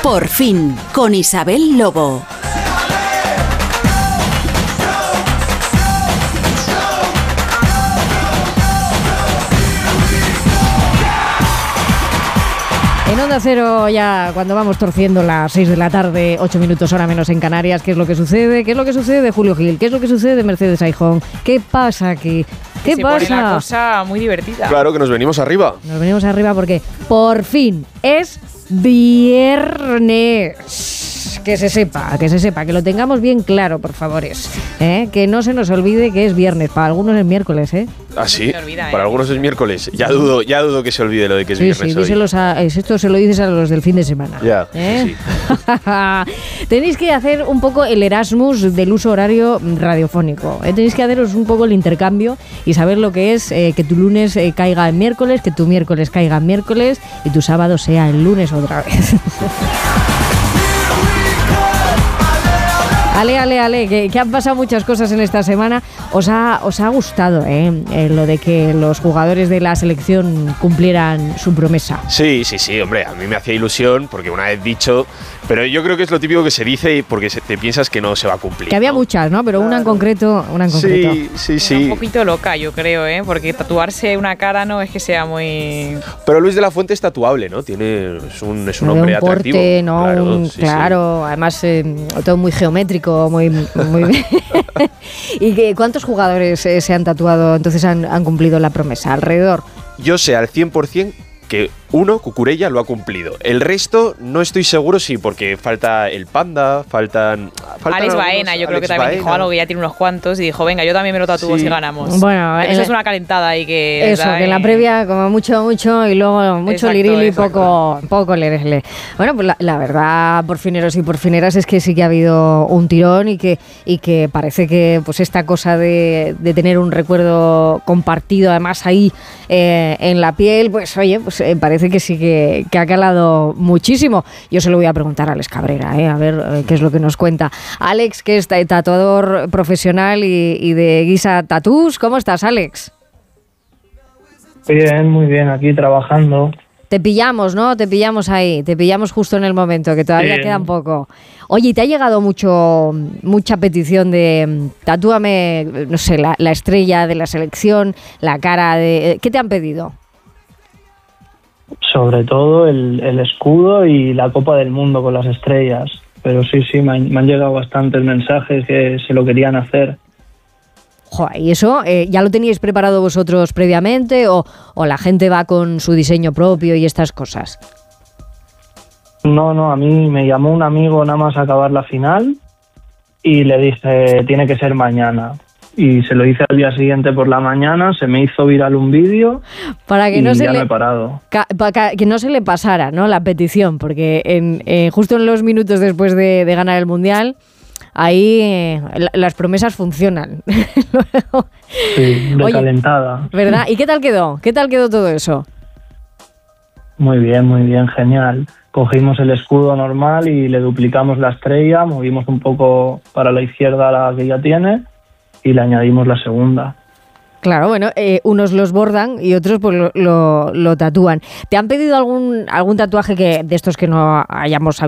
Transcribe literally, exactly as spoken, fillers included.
Por fin, con Isabel Lobo. En Onda Cero, ya cuando vamos torciendo las seis de la tarde, ocho minutos hora menos en Canarias, ¿qué es lo que sucede? ¿Qué es lo que sucede, Julio Gil? ¿Qué es lo que sucede, Mercedes Aijón? ¿Qué pasa aquí? ¿Qué Se pasa? pone la cosa muy divertida. Claro que nos venimos arriba. Nos venimos arriba porque por fin es viernes. Que se sepa, que se sepa, que lo tengamos bien claro, por favores. ¿Eh? Que no se nos olvide que es viernes. Para algunos es miércoles, ¿eh? ¿Ah, sí? Se olvida, ¿eh? Para algunos es miércoles. Ya dudo, ya dudo que se olvide lo de que es Sí, viernes sí, hoy. díselos a, esto se lo dices a los del fin de semana. Ya, ¿Eh? sí. Tenéis que hacer un poco el Erasmus del uso horario radiofónico. ¿eh? Tenéis que haceros un poco el intercambio y saber lo que es eh, que tu lunes eh, caiga en miércoles, que tu miércoles caiga en miércoles y tu sábado sea el lunes otra vez. Ale, ale, ale, que, que han pasado muchas cosas en esta semana. Os ha, os ha gustado ¿eh? Eh, lo de que los jugadores de la selección cumplieran su promesa. Sí, sí, sí, hombre, a mí me hacía ilusión porque una vez dicho, pero yo creo que es lo típico que se dice porque se, te piensas que no se va a cumplir. Que había ¿no? muchas, ¿no? Pero Claro. una en concreto, una en concreto. Sí, sí, Está un sí. poquito loca, yo creo, ¿eh? Porque tatuarse una cara no es que sea muy... Pero Luis de la Fuente es tatuable, ¿no? Tiene, es un, es un No, de hombre un porte, atractivo. ¿no? Claro, Un- sí, claro, además eh, todo muy geométrico, muy, muy bien. ¿Y que, cuántos jugadores eh, se han tatuado, entonces han, han cumplido la promesa? Alrededor. sí. Yo sé al cien por ciento que uno, Cucurella, lo ha cumplido. El resto no estoy seguro, sí, porque falta el Panda, faltan... faltan Alex algunos- Baena, yo creo Alex que también dijo Baena. algo, que ya tiene unos cuantos, y dijo, venga, yo también me lo tatúo Sí. si ganamos. Bueno, Pero eso eh, es una calentada ahí que... Eso, da, que en la eh, previa como mucho, mucho y luego mucho Exacto, lirili y exacto. poco, poco lerele. Bueno, pues la, la verdad, porfineros y porfineras, es que sí que ha habido un tirón y que, y que parece que pues esta cosa de, de tener un recuerdo compartido, además ahí eh, en la piel, pues oye, pues eh, parece que sí que, que ha calado muchísimo. Yo se lo voy a preguntar a Alex Cabrera, eh, a ver eh, qué es lo que nos cuenta. Alex, que es ta- tatuador profesional y, y de Guisa Tatús. ¿Cómo estás, Alex? Bien, muy bien, aquí trabajando. Te pillamos, ¿no? Te pillamos ahí, te pillamos justo en el momento, que todavía Sí. queda un poco. Oye, ¿y te ha llegado mucho mucha petición de mm, tatúame, no sé, la, la estrella de la selección, la cara de... ¿Qué te han pedido? Sobre todo el, el escudo y la Copa del Mundo con las estrellas. Pero sí, sí, me han, me han llegado bastantes mensajes que se lo querían hacer. Joder, ¿y eso eh, ya lo teníais preparado vosotros previamente o, o la gente va con su diseño propio y estas cosas? No, no, a mí me llamó un amigo nada más acabar la final y le dije, tiene que ser mañana. Y se lo hice al día siguiente por la mañana, se me hizo viral un vídeo Para que y no se ya le... me he parado. Ca- pa- ca- que no se le pasara, ¿no?, la petición, porque en, eh, justo en los minutos después de, de ganar el Mundial, ahí eh, la- las promesas funcionan. Luego, Sí, de Oye, calentada. ¿verdad? ¿Y qué tal quedó? ¿Qué tal quedó todo eso? Muy bien, muy bien, genial. Cogimos el escudo normal y le duplicamos la estrella, movimos un poco para la izquierda la que ya tiene y le añadimos la segunda. Claro, bueno, eh, unos los bordan y otros pues lo, lo, lo tatúan. ¿Te han pedido algún, algún tatuaje que de estos que no hayamos sabido